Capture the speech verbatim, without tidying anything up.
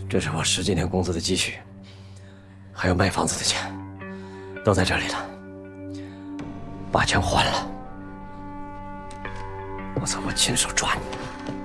这是我十几年工资的积蓄，还有卖房子的钱，都在这里了。把钱还了，我才不亲手抓你。